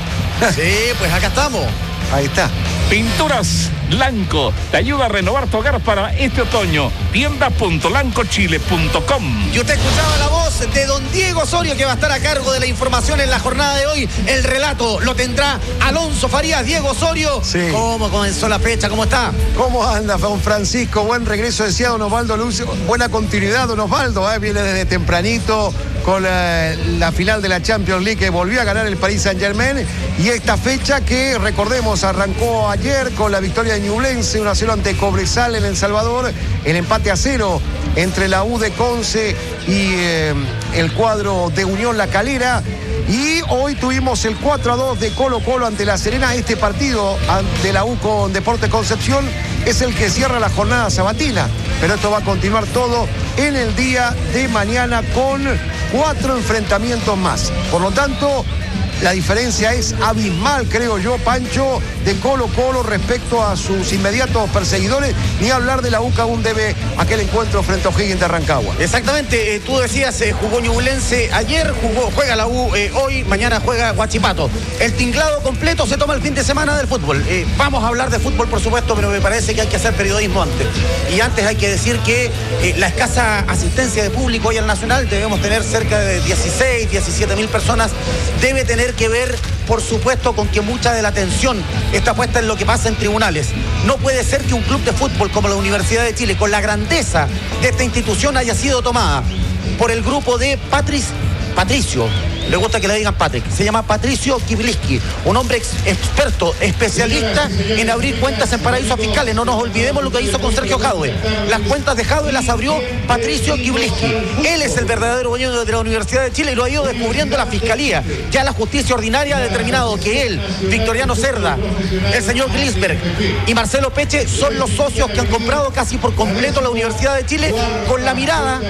Sí, pues acá estamos. Ahí está. Pinturas Lanco te ayuda a renovar tu hogar para este otoño. tienda punto lanco chile punto com. Y usted escuchaba la voz de don Diego Osorio, que va a estar a cargo de la información en la jornada de hoy. El relato lo tendrá Alonso Farías. Diego Osorio, sí. ¿Cómo comenzó la fecha? ¿Cómo está? ¿Cómo anda, don Francisco? Buen regreso, decía don Osvaldo Lucio. Buena continuidad, don Osvaldo. ¿eh? Viene desde tempranito con la, la final de la Champions League, que volvió a ganar el Paris Saint-Germain. Y esta fecha que, recordemos, arrancó ayer con la victoria de Ñublense, uno a cero ante Cobresal en El Salvador, el empate a cero entre la U de Conce y eh, el cuadro de Unión La Calera. Y hoy tuvimos el cuatro a dos de Colo Colo ante La Serena. Este partido de la U con Deportes Concepción es el que cierra la jornada sabatina, pero esto va a continuar todo en el día de mañana con cuatro enfrentamientos más. Por lo tanto, la diferencia es abismal, creo yo, Pancho, de Colo Colo respecto a sus inmediatos perseguidores, ni hablar de la U, que aún debe aquel encuentro frente a O'Higgins de Rancagua. Exactamente, eh, tú decías, eh, jugó Ñublense ayer, jugó, juega la U eh, hoy, mañana juega Huachipato. El tinglado completo se toma el fin de semana del fútbol. Eh, vamos a hablar de fútbol, por supuesto, pero me parece que hay que hacer periodismo antes. Y antes hay que decir que eh, la escasa asistencia de público hoy al Nacional, debemos tener cerca de dieciséis, diecisiete mil personas, debe tener que ver, por supuesto, con que mucha de la atención está puesta en lo que pasa en tribunales. No puede ser que un club de fútbol como la Universidad de Chile, con la grandeza de esta institución, haya sido tomada por el grupo de Patrice, Patricio, le gusta que le digan Patrick, se llama Patricio Kibliski, un hombre ex experto, especialista en abrir cuentas en paraísos fiscales. No nos olvidemos lo que hizo con Sergio Jadwe. Las cuentas de Jadwe las abrió Patricio Kibliski. Él es el verdadero dueño de la Universidad de Chile y lo ha ido descubriendo la Fiscalía. Ya la justicia ordinaria ha determinado que él, Victoriano Cerda, el señor Glisberg y Marcelo Peche son los socios que han comprado casi por completo la Universidad de Chile, con la mirada,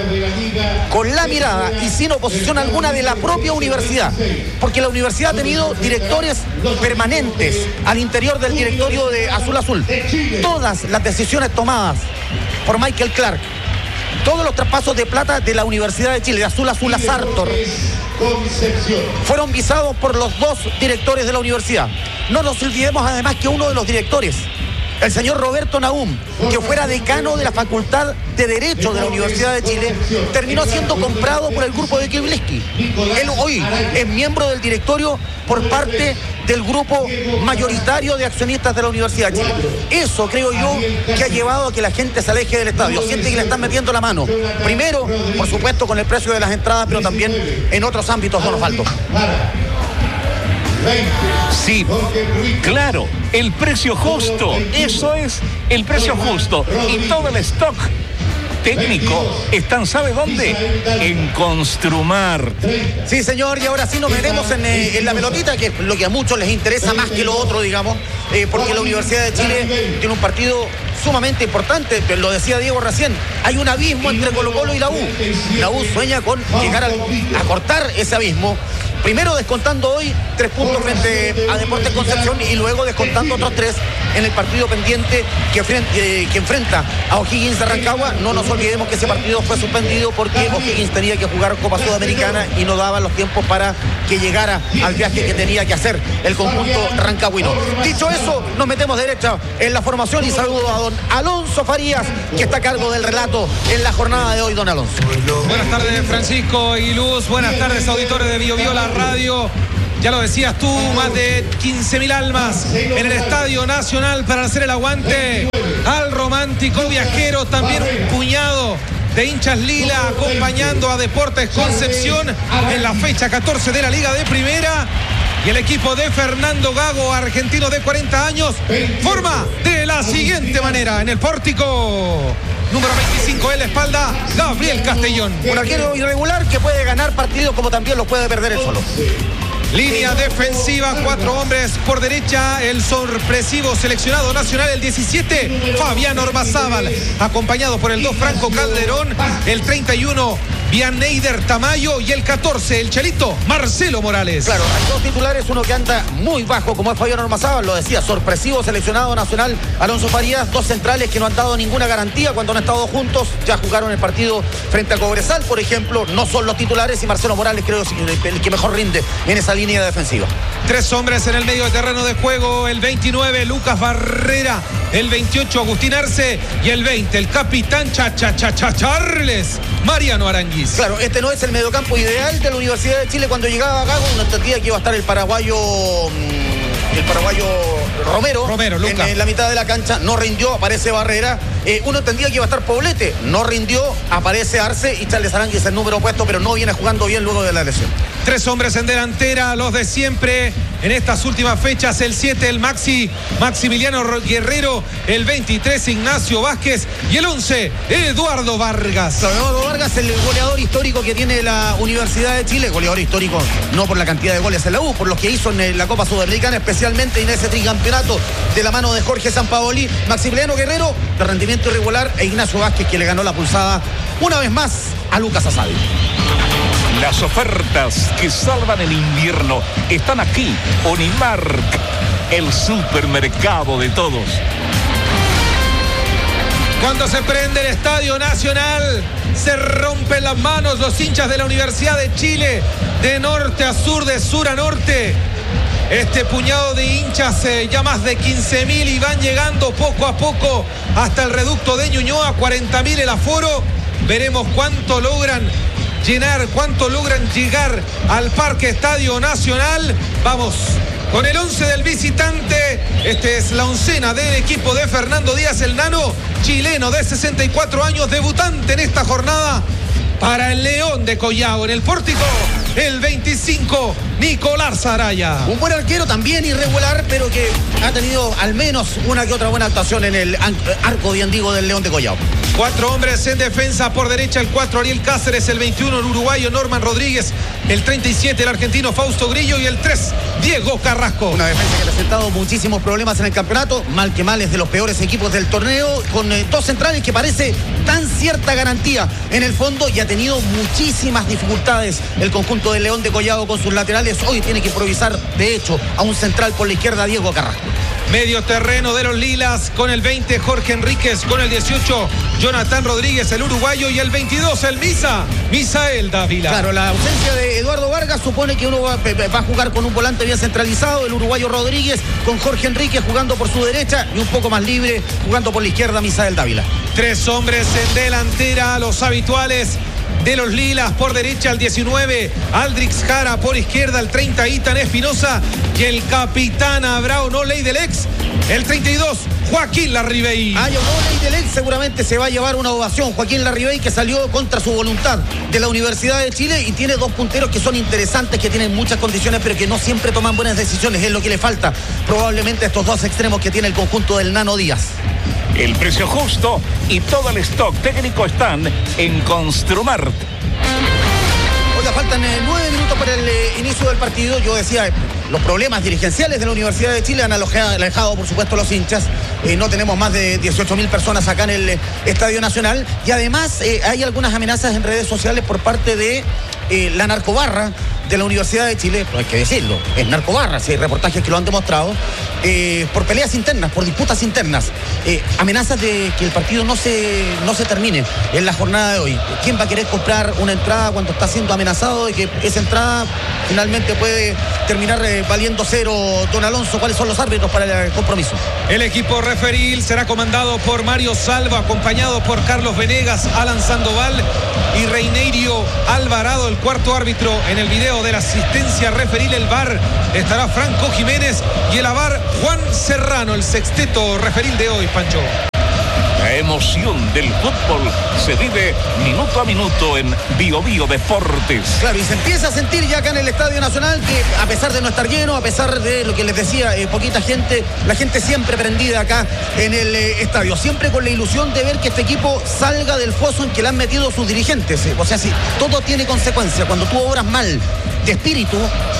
con la mirada y sin oposición alguna de la propia universidad. Porque la universidad ha tenido directores permanentes al interior del directorio de Azul Azul. Todas las decisiones tomadas por Michael Clark, todos los traspasos de plata de la Universidad de Chile, de Azul Azul a Sartor, fueron visados por los dos directores de la universidad. No nos olvidemos además que uno de los directores, el señor Roberto Nahum, que fuera decano de la Facultad de Derecho de la Universidad de Chile, terminó siendo comprado por el grupo de Kibliski. Él hoy es miembro del directorio por parte del grupo mayoritario de accionistas de la Universidad de Chile. Eso creo yo que ha llevado a que la gente se aleje del estadio, siente que le están metiendo la mano. Primero, por supuesto, con el precio de las entradas, pero también en otros ámbitos, don Osvaldo. Sí, claro, el precio justo, eso es el precio justo. Y todo el stock técnico están, ¿sabe dónde? En Construmart. Sí, señor, y ahora sí nos metemos en, eh, en la pelotita, que es lo que a muchos les interesa más que lo otro, digamos, eh, porque la Universidad de Chile tiene un partido sumamente importante, pero lo decía Diego recién, hay un abismo entre Colo Colo y la U. La U sueña con llegar a, a cortar ese abismo. primero descontando hoy tres puntos frente a Deportes Concepción y luego descontando otros tres en el partido pendiente que, frente, eh, que enfrenta a O'Higgins de Rancagua. No nos olvidemos que ese partido fue suspendido porque O'Higgins tenía que jugar Copa Sudamericana y no daban los tiempos para que llegara al viaje que tenía que hacer el conjunto rancagüino. Dicho eso, nos metemos derecha en la formación y saludo a don Alonso Farías, que está a cargo del relato en la jornada de hoy, don Alonso. Buenas tardes, Francisco y Luz. Buenas tardes, auditores de Bio Bio, la radio. Ya lo decías tú, más de quince mil almas en el Estadio Nacional para hacer el aguante al romántico viajero. También un puñado de hinchas lila acompañando a Deportes Concepción en la fecha catorce de la Liga de Primera. Y el equipo de Fernando Gago, argentino de cuarenta años, forma de la siguiente manera. En el pórtico número veinticinco en la espalda, Gabriel Castellón. Un arquero irregular que puede ganar partidos como también los puede perder él solo. Línea defensiva, cuatro hombres por derecha, el sorpresivo seleccionado nacional, el diecisiete, Fabián Ormazábal, acompañado por el dos, Franco Calderón, el treinta y uno, Vianneyder Tamayo, y el catorce, el chelito, Marcelo Morales. Claro, hay dos titulares, uno que anda muy bajo, como es Fabián Ormazábal, lo decía, sorpresivo seleccionado nacional, Alonso Farías, dos centrales que no han dado ninguna garantía cuando han estado juntos, ya jugaron el partido frente a Cobresal, por ejemplo, no son los titulares, y Marcelo Morales creo el que mejor rinde en esa línea línea defensiva. Tres hombres en el medio de terreno de juego, el veintinueve, Lucas Barrera, el veintiocho, Agustín Arce, y el veinte, el capitán cha, cha, cha, cha, Charles, Mariano Aranguiz. Claro, este no es el mediocampo ideal de la Universidad de Chile. Cuando llegaba a Gago, uno entendía que iba a estar el paraguayo... el paraguayo Romero, Romero en, en la mitad de la cancha, no rindió, aparece Barrera. Eh, uno entendía que iba a estar Poblete, no rindió, aparece Arce y Charles Aranguiz, el número opuesto, pero no viene jugando bien luego de la lesión. Tres hombres en delantera, los de siempre en estas últimas fechas, el siete, el Maxi, Maximiliano Guerrero, el veintitrés, Ignacio Vázquez, y el once, Eduardo Vargas. Eduardo Vargas, el goleador histórico que tiene la Universidad de Chile, goleador histórico no por la cantidad de goles en la U, por los que hizo en la Copa Sudamericana, especialmente en ese tricampeonato de la mano de Jorge Sampaoli. Maximiliano Guerrero, de rendimiento irregular, e Ignacio Vázquez, que le ganó la pulsada una vez más a Lucas Asadi. Las ofertas que salvan el invierno están aquí. Unimark, el supermercado de todos. Cuando se prende el Estadio Nacional, se rompen las manos los hinchas de la Universidad de Chile, de norte a sur, de sur a norte. Este puñado de hinchas, eh, ya más de quince mil, y van llegando poco a poco hasta el reducto de Ñuñoa, cuarenta mil el aforo. Veremos cuánto logran llenar, cuánto logran llegar al Parque Estadio Nacional. Vamos con el once del visitante. Este es la oncena del equipo de Fernando Díaz, el nano chileno de sesenta y cuatro años, debutante en esta jornada para el León de Collao. En el pórtico, el veinticinco, Nicolás Araya. Un buen arquero, también irregular, pero que ha tenido al menos una que otra buena actuación en el arco diandigo del León de Collao. Cuatro hombres en defensa, por derecha el cuatro, Ariel Cáceres, el veintiuno, el uruguayo Norman Rodríguez, el treinta y siete, el argentino Fausto Grillo, y el tres, Diego Carrasco. Una defensa que ha presentado muchísimos problemas en el campeonato, mal que mal es de los peores equipos del torneo, con eh, dos centrales que parece tan cierta garantía en el fondo, y ha tenido muchísimas dificultades el conjunto del León de Collao con sus laterales. Hoy tiene que improvisar, de hecho, a un central por la izquierda, Diego Carrasco. Medio terreno de los lilas, con el veinte, Jorge Enríquez, con el dieciocho, Jonathan Rodríguez, el uruguayo, y el veintidós, el Misa, Misael Dávila. Claro, la ausencia de Eduardo Vargas supone que uno va, va a jugar con un volante bien centralizado, el uruguayo Rodríguez, con Jorge Enríquez jugando por su derecha, y un poco más libre jugando por la izquierda, Misael Dávila. Tres hombres en delantera, los habituales de los lilas, por derecha el diecinueve, Aldrix Jara, por izquierda el treinta, Itan Espinosa, y el capitán Abrao no ley del ex, el treinta y dos, Joaquín Larribey. Ah, yo no ley del ex, seguramente se va a llevar una ovación. Joaquín Larribey, que salió contra su voluntad de la Universidad de Chile, y tiene dos punteros que son interesantes, que tienen muchas condiciones, pero que no siempre toman buenas decisiones. Es lo que le falta probablemente a estos dos extremos que tiene el conjunto del Nano Díaz. El precio justo y todo el stock técnico están en Construmart. Oiga, faltan eh, nueve minutos para el eh, inicio del partido. Yo decía, eh, los problemas dirigenciales de la Universidad de Chile han alejado, alejado por supuesto, los hinchas. eh, no tenemos más de dieciocho mil personas acá en el eh, Estadio Nacional. Y además eh, hay algunas amenazas en redes sociales por parte de eh, la narcobarra de la Universidad de Chile, pero hay que decirlo, es narcobarra, si hay reportajes que lo han demostrado, eh, por peleas internas, por disputas internas, eh, amenazas de que el partido no se, no se termine en la jornada de hoy. ¿Quién va a querer comprar una entrada cuando está siendo amenazado de que esa entrada finalmente puede terminar eh, valiendo cero? Don Alonso, ¿cuáles son los árbitros para el compromiso? El equipo referil será comandado por Mario Salvo, acompañado por Carlos Venegas, Alan Sandoval y Reinerio Alvarado, el cuarto árbitro. En el video de la asistencia referil, el V A R, estará Franco Jiménez y el A V A R Juan Serrano, el sexteto referil de hoy, Pancho. La emoción del fútbol se vive minuto a minuto en Bio Bio Deportes. Claro, y se empieza a sentir ya acá en el Estadio Nacional que, a pesar de no estar lleno, a pesar de lo que les decía, eh, poquita gente, la gente siempre prendida acá en el eh, estadio, siempre con la ilusión de ver que este equipo salga del foso en que le han metido sus dirigentes. Eh. O sea, si todo tiene consecuencia, cuando tú obras mal de espíritu,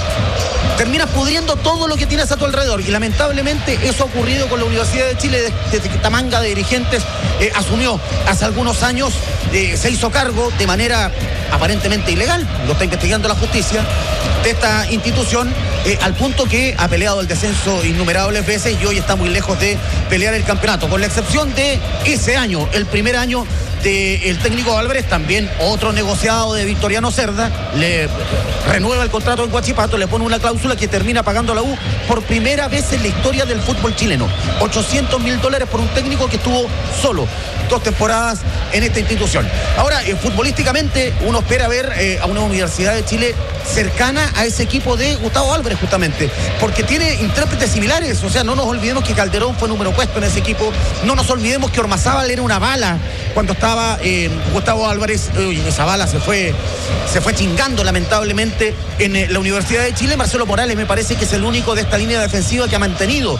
terminas pudriendo todo lo que tienes a tu alrededor. Y lamentablemente eso ha ocurrido con la Universidad de Chile desde que esta manga de dirigentes eh, asumió hace algunos años, eh, se hizo cargo de manera aparentemente ilegal, lo está investigando la justicia, de esta institución, eh, al punto que ha peleado el descenso innumerables veces y hoy está muy lejos de pelear el campeonato, con la excepción de ese año, el primer año del técnico Álvarez, también otro negociado de Victoriano Cerda, le renueva el contrato en Huachipato, le pone una cláusula que termina pagando a la U por primera vez en la historia del fútbol chileno, ochocientos mil dólares por un técnico que estuvo solo dos temporadas en esta institución. Ahora, eh, futbolísticamente, uno espera ver eh, a una Universidad de Chile cercana a ese equipo de Gustavo Álvarez, justamente, porque tiene intérpretes similares. O sea, no nos olvidemos que Calderón fue número puesto en ese equipo, no nos olvidemos que Ormazábal era una bala cuando estaba eh, Gustavo Álvarez. Uy, esa bala se fue, se fue chingando lamentablemente en eh, la Universidad de Chile. Marcelo Morales me parece que es el único de esta línea defensiva que ha mantenido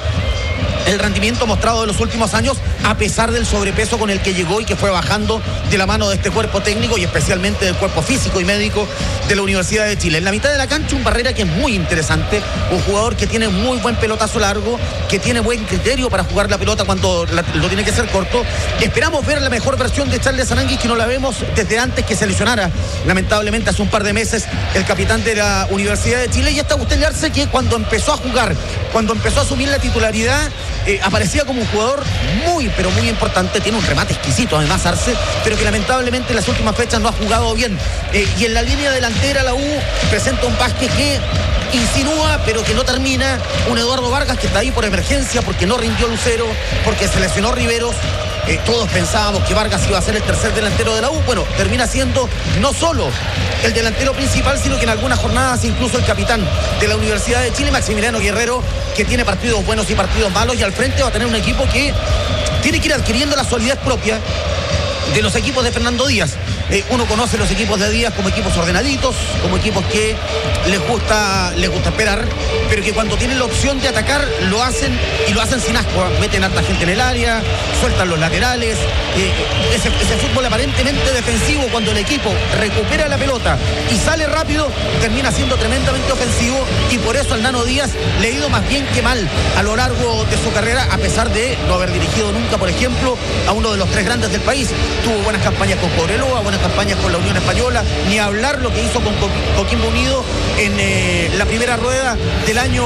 el rendimiento mostrado de los últimos años, a pesar del sobrepeso con el que llegó y que fue bajando de la mano de este cuerpo técnico y especialmente del cuerpo físico y médico de la Universidad de Chile. En la mitad de la cancha, un Barrera que es muy interesante, un jugador que tiene muy buen pelotazo largo, que tiene buen criterio para jugar la pelota cuando la, lo tiene que hacer corto. Esperamos ver la mejor versión de Charles Aranguis, que no la vemos desde antes que se lesionara, lamentablemente, hace un par de meses, el capitán de la Universidad de Chile. Y está Agustín Arce, que cuando empezó a jugar, cuando empezó a asumir la titularidad, Eh, aparecía como un jugador muy, pero muy importante. Tiene un remate exquisito, además, Arce, pero que lamentablemente en las últimas fechas no ha jugado bien. Eh, y en la línea delantera, la U presenta un Vázquez que insinúa, pero que no termina. Un Eduardo Vargas que está ahí por emergencia, porque no rindió Lucero, porque se lesionó Riveros. Eh, todos pensábamos que Vargas iba a ser el tercer delantero de la U. Bueno, termina siendo no solo el delantero principal, sino que en algunas jornadas incluso el capitán de la Universidad de Chile, Maximiliano Guerrero, que tiene partidos buenos y partidos malos, y al frente va a tener un equipo que tiene que ir adquiriendo la solidez propia de los equipos de Fernando Díaz. Eh, uno conoce los equipos de Díaz como equipos ordenaditos, como equipos que les gusta, les gusta esperar, pero que cuando tienen la opción de atacar lo hacen, y lo hacen sin asco. Meten a harta gente en el área, sueltan los laterales. Eh, ese, ese fútbol aparentemente defensivo, cuando el equipo recupera la pelota y sale rápido, termina siendo tremendamente ofensivo, y por eso al Nano Díaz le ha ido más bien que mal a lo largo de su carrera, a pesar de no haber dirigido nunca, por ejemplo, a uno de los tres grandes del país. Tuvo buenas campañas con Cobreloa, buenas campañas con la Unión Española, ni hablar lo que hizo con Coquimbo Unido en eh, la primera rueda del año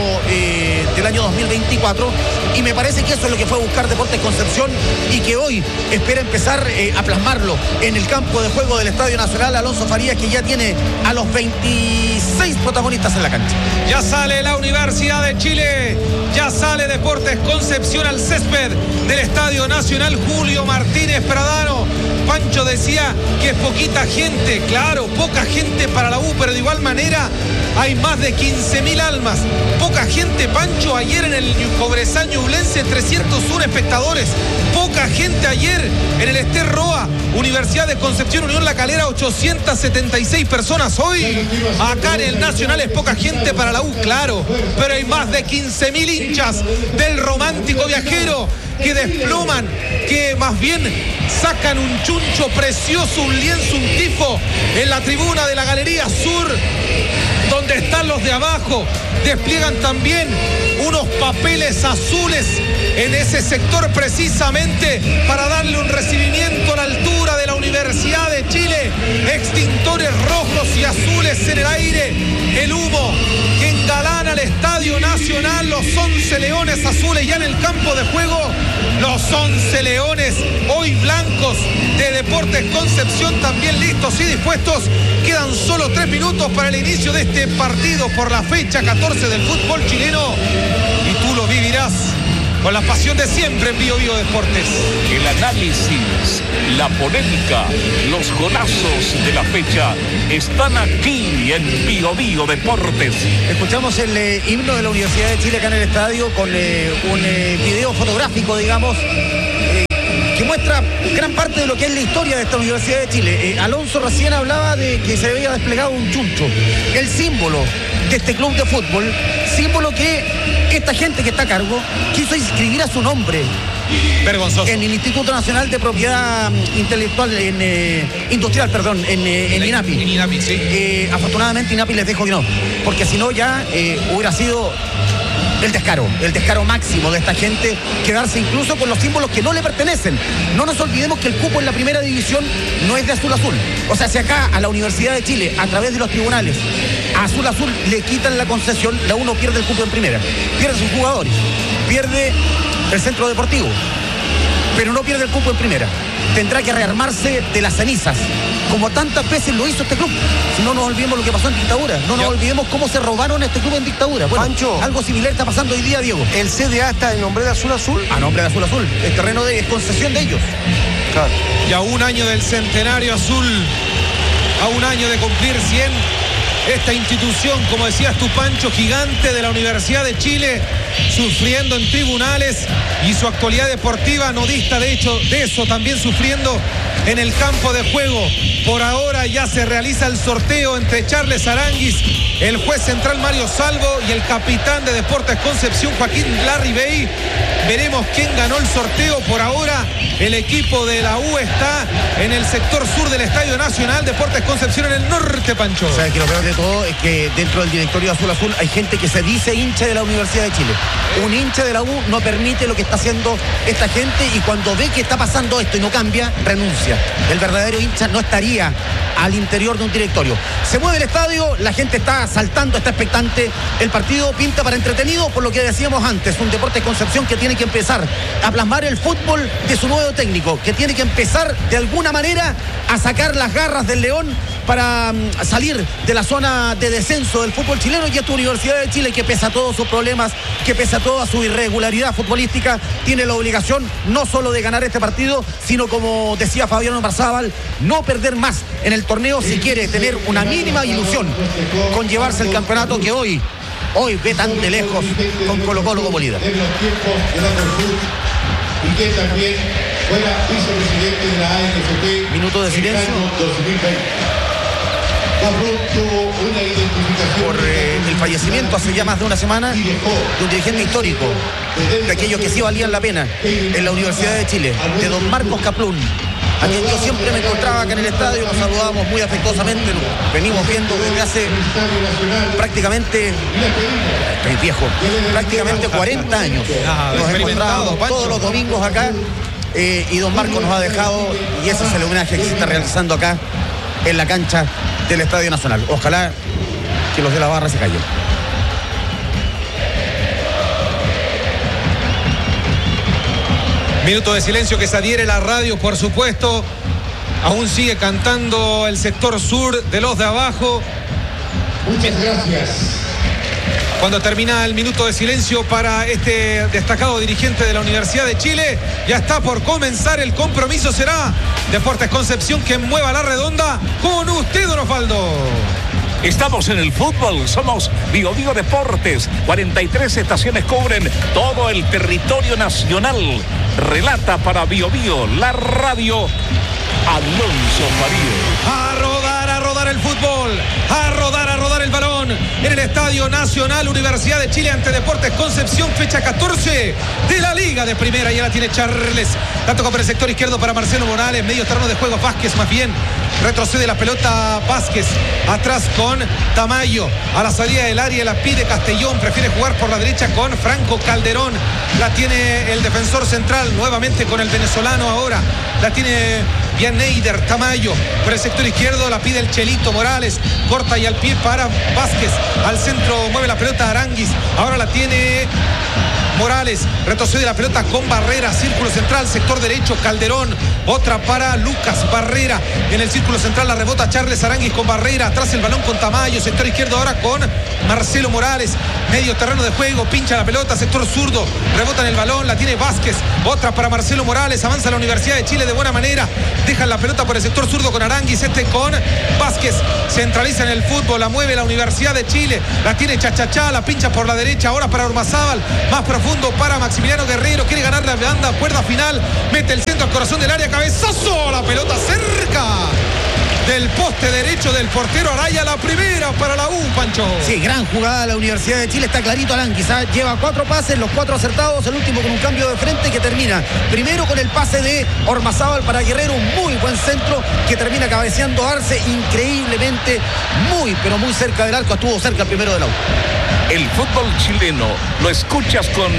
eh, del año dos mil veinticuatro, y me parece que eso es lo que fue a buscar Deportes Concepción, y que hoy espera empezar eh, a plasmarlo en el campo de juego del Estadio Nacional. Alonso Farías, que ya tiene a los veintiséis protagonistas en la cancha. Ya sale la Universidad de Chile, ya sale Deportes Concepción al césped del Estadio Nacional Julio Martínez Pradano. Pancho decía que es poquita gente, claro, poca gente para la U, pero de igual manera hay más de quince mil almas. Poca gente, Pancho, ayer en el Cobresal Ñublense, trescientos uno espectadores. Poca gente ayer en el Ester Roa, Universidad de Concepción Unión La Calera, ochocientas setenta y seis personas. Hoy, acá en el Nacional, es poca gente para la U, claro, pero hay más de quince mil hinchas del romántico viajero que desploman, que que más bien sacan un chuncho precioso, un lienzo, un tifo en la tribuna de la Galería Sur, donde están los de abajo. Despliegan también unos papeles azules en ese sector precisamente para darle un recibimiento a la altura de la Universidad de Chile. Extintores rojos y azules en el aire, el humo que engalana el Estadio Nacional, los once leones azules ya en el campo de juego, los once leones hoy blancos de Deportes Concepción también listos y dispuestos. Quedan solo tres minutos para el inicio de este partido por la fecha catorce del fútbol chileno y tú lo vivirás con la pasión de siempre en Bio Bio Deportes. El análisis, la polémica, los golazos de la fecha están aquí en Bio Bio Deportes. Escuchamos el eh, himno de la Universidad de Chile acá en el estadio con eh, un eh, video fotográfico, digamos, eh, que muestra gran parte de lo que es la historia de esta Universidad de Chile. Eh, Alonso recién hablaba de que se había desplegado un chuncho, el símbolo de este club de fútbol, símbolo que esta gente que está a cargo quiso inscribir a su nombre vergonzoso en el Instituto Nacional de Propiedad Intelectual en, eh, Industrial, perdón, en, eh, en INAPI. En INAPI, sí. Eh, afortunadamente INAPI les dijo que no, porque si no ya eh, hubiera sido el descaro, el descaro máximo de esta gente, quedarse incluso con los símbolos que no le pertenecen. No nos olvidemos que el cupo en la primera división no es de Azul Azul. O sea, si acá a la Universidad de Chile, a través de los tribunales, a Azul Azul le quitan la concesión, la uno pierde el cupo en primera, pierde sus jugadores, pierde el centro deportivo, pero no pierde el cupo en primera. Tendrá que rearmarse de las cenizas, como tantas veces lo hizo este club. Si no nos olvidemos lo que pasó en dictadura, no nos Yo. olvidemos cómo se robaron este club en dictadura. Bueno, Pancho, algo similar está pasando hoy día, Diego. ¿El C D A está en nombre de Azul Azul? A nombre de Azul Azul, el terreno de es concesión de ellos. Claro. Y a un año del centenario azul, a un año de cumplir cien, esta institución, como decías tú, Pancho, gigante de la Universidad de Chile, sufriendo en tribunales, y su actualidad deportiva no dista de hecho de eso, también sufriendo en el campo de juego. Por ahora ya se realiza el sorteo entre Charles Aranguis, el juez central Mario Salvo y el capitán de Deportes Concepción Joaquín Larribey. Veremos quién ganó el sorteo. Por ahora el equipo de la U está en el sector sur del Estadio Nacional, Deportes Concepción en el norte, Pancho. O sea, que lo peor de todo es que dentro del directorio de Azul Azul hay gente que se dice hincha de la Universidad de Chile. Un hincha de la U no permite lo que está haciendo esta gente, y cuando ve que está pasando esto y no cambia, renuncia. El verdadero hincha no estaría al interior de un directorio. Se mueve el estadio, la gente está saltando, está expectante. El partido pinta para entretenido, por lo que decíamos antes, un Deportes Concepción que tiene que empezar a plasmar el fútbol de su nuevo técnico, que tiene que empezar de alguna manera a sacar las garras del león para um, salir de la zona de descenso del fútbol chileno. Y esta Universidad de Chile, que pese a todos sus problemas, que pese a toda su irregularidad futbolística, tiene la obligación no solo de ganar este partido, sino, como decía Fabián Barzábal, no perder más en el torneo si quiere tener una mínima ilusión con llevarse el campeonato que hoy hoy ve tan de lejos con Colo Colo como líder. Y que también fuera vicepresidente de la A N F P. Minuto de silencio una identificación por eh, el fallecimiento hace ya más de una semana de un dirigente histórico, de aquellos que sí valían la pena en la Universidad de Chile, de don Marcos Kaplún, a quien yo siempre me encontraba acá en el estadio. Nos saludábamos muy afectuosamente, nos venimos viendo desde hace prácticamente, estoy viejo, prácticamente cuarenta años. Nos encontrábamos todos los domingos acá, eh, y don Marcos nos ha dejado, y ese es el homenaje que se está realizando acá en la cancha del Estadio Nacional. Ojalá que los de la barra se callen. Minuto de silencio que se adhiere la radio, por supuesto. Aún sigue cantando el sector sur de los de abajo. Muchas gracias. Cuando termina el minuto de silencio para este destacado dirigente de la Universidad de Chile, ya está por comenzar el compromiso. Será Deportes Concepción quien mueva la redonda. Con usted, don Osvaldo. Estamos en el fútbol, somos Bio Bio Deportes. cuarenta y tres estaciones cubren todo el territorio nacional. Relata para Bio Bio, la radio, Alonso Farías. A rodar, a rodar el fútbol, a rodar, a rodar el balón. Calderón en el Estadio Nacional, Universidad de Chile ante Deportes Concepción, fecha catorce de la Liga de Primera. Ya la tiene Charles. La tocó por el sector izquierdo para Marcelo Morales, medio terreno de juego Vázquez, más bien retrocede la pelota Vázquez, atrás con Tamayo, a la salida del área la pide Castellón, prefiere jugar por la derecha con Franco Calderón, la tiene el defensor central, nuevamente con el venezolano ahora, la tiene Jan Neider, Tamayo, por el sector izquierdo la pide el Chelito Morales, corta y al pie para Vázquez, al centro mueve la pelota Aranguis, ahora la tiene Morales, retrocede la pelota con Barrera, círculo central, sector derecho, Calderón, otra para Lucas Barrera, en el círculo central la rebota Charles Aranguis con Barrera, atrás el balón con Tamayo, sector izquierdo ahora con Marcelo Morales, medio terreno de juego, pincha la pelota, sector zurdo, rebota en el balón, la tiene Vázquez, otra para Marcelo Morales, avanza la Universidad de Chile de buena manera, dejan la pelota por el sector zurdo con Aranguis, este con Vázquez, centraliza en el fútbol, la mueve la Universidad de Chile, la tiene Chachachá, la pincha por la derecha, ahora para Ormazábal, más profundo para Maximiliano Guerrero, quiere ganar la banda, cuerda final, mete el centro al corazón del área, cabezazo, la pelota cerca del poste derecho del portero Araya, la primera para la U, Pancho. Sí, gran jugada de la Universidad de Chile, está clarito Aranguis, ¿eh? Lleva cuatro pases, los cuatro acertados, el último con un cambio de frente que termina primero con el pase de Ormazábal para Guerrero, un muy buen centro que termina cabeceando Arce, increíblemente muy, pero muy cerca del arco, estuvo cerca el primero de la U. El fútbol chileno lo escuchas con